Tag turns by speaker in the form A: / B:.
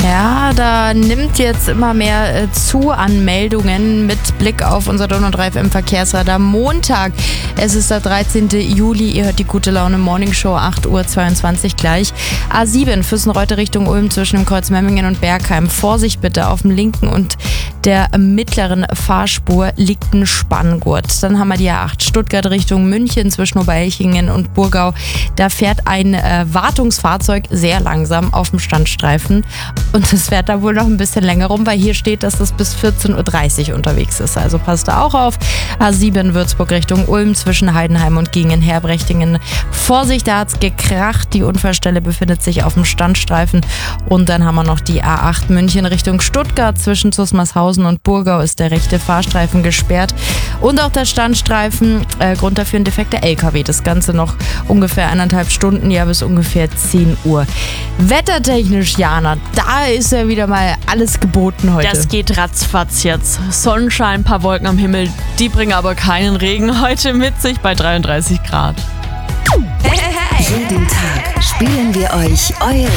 A: Ja, da nimmt jetzt immer mehr zu an Meldungen mit Blick auf unser Donau 3 FM Verkehrsradar. Montag, es ist der 13. Juli, ihr hört die Gute Laune Morning Show, 8:22 Uhr gleich. A7, Füssenreute Richtung Ulm zwischen dem Kreuz Memmingen und Bergheim. Vorsicht bitte, auf dem linken und der mittleren Fahrspur liegt ein Spanngurt. Dann haben wir die A8 Stuttgart Richtung München zwischen Oberelchingen und Burgau. Da fährt ein Wartungsfahrzeug sehr langsam auf dem Standstreifen. Und es fährt da wohl noch ein bisschen länger rum, weil hier steht, dass das bis 14:30 Uhr unterwegs ist. Also passt da auch auf. A7 Würzburg Richtung Ulm zwischen Heidenheim und Gingen-Herbrechtingen. Vorsicht, da hat's gekracht. Die Unfallstelle befindet sich auf dem Standstreifen. Und dann haben wir noch die A8 München Richtung Stuttgart. Zwischen Zusmarshausen und Burgau ist der rechte Fahrstreifen gesperrt. Und auch der Standstreifen. Grund dafür ein defekter LKW. Das Ganze noch ungefähr 1,5 Stunden, ja bis ungefähr 10 Uhr. Wettertechnisch, Jana, da ist ja wieder mal alles geboten heute.
B: Das geht ratzfatz jetzt. Sonnenschein, ein paar Wolken am Himmel, die bringen aber keinen Regen heute mit sich bei 33 Grad.
C: Jeden Tag spielen wir euch eure